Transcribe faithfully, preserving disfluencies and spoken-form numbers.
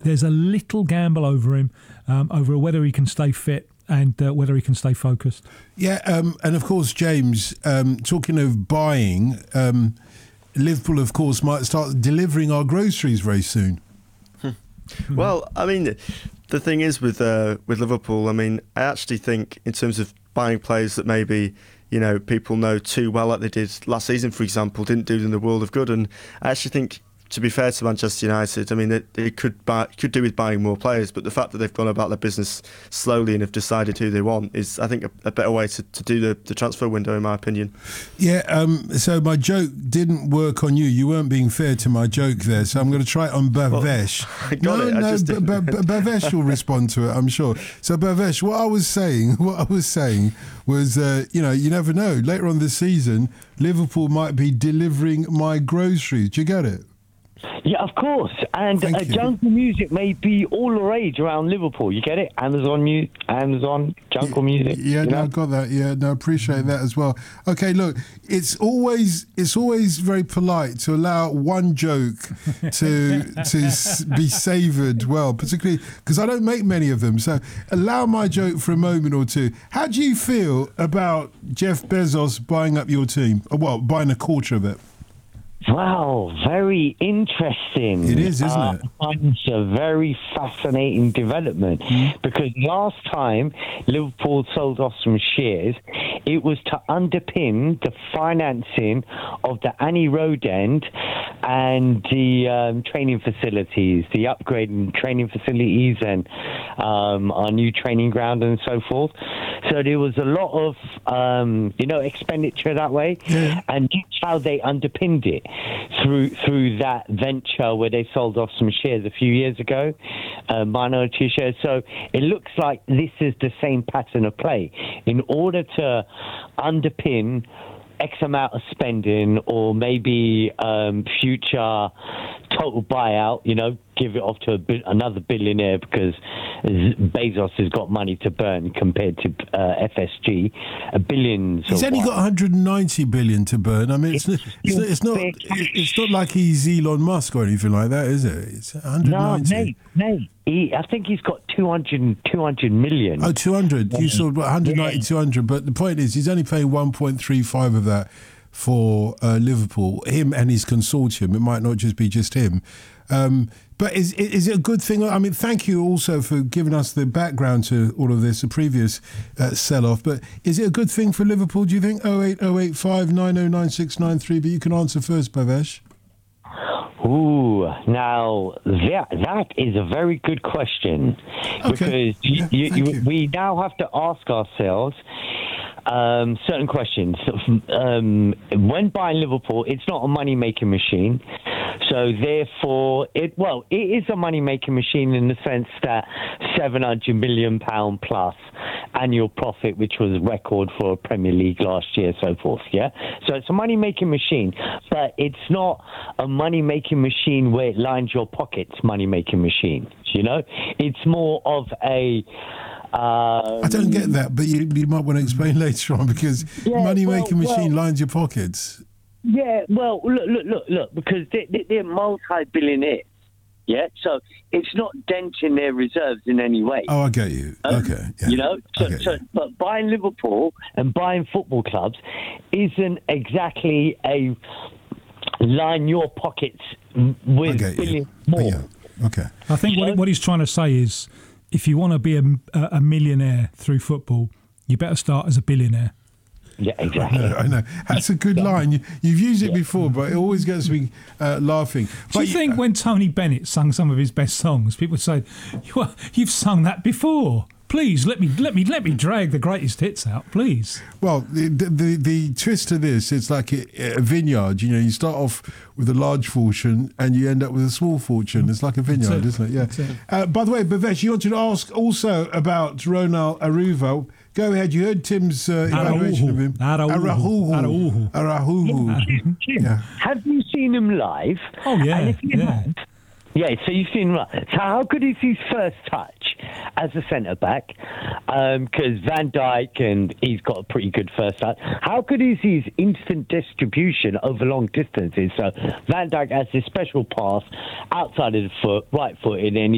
there's a little gamble over him, um, over whether he can stay fit and uh, whether he can stay focused. Yeah, um, and of course, James, um, talking of buying, um, Liverpool, of course, might start delivering our groceries very soon. Well, I mean, the thing is with uh, with Liverpool, I mean, I actually think in terms of buying players that maybe, you know, people know too well, like they did last season, for example, didn't do them the world of good. And I actually think, to be fair to Manchester United, I mean, it, it could buy, could do with buying more players, but the fact that they've gone about their business slowly and have decided who they want is, I think, a, a better way to, to do the, the transfer window, in my opinion. Yeah, um, so my joke didn't work on you. You weren't being fair to my joke there, so I'm going to try it on Bhavesh. Well, I got no, it. I no, just B- didn't. B- Bhavesh will respond to it, I'm sure. So Bhavesh, what I was saying, what I was saying was, uh, you know, you never know. Later on this season, Liverpool might be delivering my groceries. Do you get it? Yeah, of course. And uh, jungle music may be all the rage around Liverpool. You get it? Amazon, mu- Amazon, jungle music. Yeah, you no, know? I got that. Yeah, no, appreciate that as well. Okay, look, it's always it's always very polite to allow one joke to to s- be savoured well, particularly because I don't make many of them. So allow my joke for a moment or two. How do you feel about Jeff Bezos buying up your team? Or, well, buying a quarter of it. Wow, very interesting. It is, isn't uh, it? It's a very fascinating development Mm. because last time Liverpool sold off some shares, it was to underpin the financing of the Annie Road end and the um, training facilities, the upgrading training facilities and um, our new training ground and so forth. So there was a lot of, um, you know, expenditure that way. Yeah. And that's how they underpinned it through through that venture where they sold off some shares a few years ago, uh, minority shares. So it looks like this is the same pattern of play. In order to underpin X amount of spending or maybe um, future total buyout, you know, give it off to a bi- another billionaire because Bezos has got money to burn compared to uh, F S G, uh, billions. He's of only what? got one hundred ninety billion to burn. I mean, it's it's, it's, it's not it's not like he's Elon Musk or anything like that, is it? It's one hundred ninety. No, mate, mate. He, I think he's got two hundred, two hundred million. Oh, two hundred. You saw one hundred ninety, Yeah. two hundred. But the point is, he's only paying one point three five of that for uh, Liverpool, him and his consortium. It might not just be just him. Um, but is is it a good thing? I mean, thank you also for giving us the background to all of this, the previous uh, sell-off. But is it a good thing for Liverpool, do you think? oh eight oh eight five nine oh nine six nine three. But you can answer first, Bhavesh. Ooh, now that that is a very good question Okay. because you, Yeah, you, thank you, you. we now have to ask ourselves um, certain questions. Um, when buying Liverpool, it's not a money-making machine. So therefore, it well, it is a money-making machine in the sense that seven hundred million pound plus annual profit, which was a record for Premier League last year, so forth. Yeah, so it's a money-making machine, but it's not a money-making machine where it lines your pockets. Money-making machine, you know, it's more of a. Um, I don't get that, but you, you might want to explain later on because Yeah, money-making well, machine well- lines your pockets. Yeah, well, look, look, look, look, because they, they, they're multi-billionaires, yeah? So it's not denting their reserves in any way. Oh, I get you. Um, Okay. Yeah. You know, so, I get so you. but buying Liverpool and buying football clubs isn't exactly a line your pockets I with get you. billions more. Yeah. Okay. I think what, what he's trying to say is, if you want to be a, a millionaire through football, you better start as a billionaire. Yeah, I exactly. know, I know. That's a good line. You, you've used it before, but it always gets me uh, laughing. Do But you think when Tony Bennett sung some of his best songs, people say, "You- "You've sung that before"? Please let me let me let me drag the greatest hits out, please. Well, the, the the twist to this, it's like a, a vineyard. You know, you start off with a large fortune and you end up with a small fortune. It's like a vineyard, it. isn't it? Yeah. That's it. Uh, by the way, Bhavesh, you wanted to ask also about Ronald Aruva. Go ahead. You heard Tim's uh, evaluation of him. Araujo. Araujo. Araujo. Araujo. Jim, Yeah. have you seen him live? Oh, yeah, And if you yeah. have, yeah, so you've seen him live. So how good is his first touch as a centre back? Because Van Dijk and he's got a pretty good first touch. How good is his instant distribution over long distances? So Van Dijk has this special pass outside of the foot, right foot, and then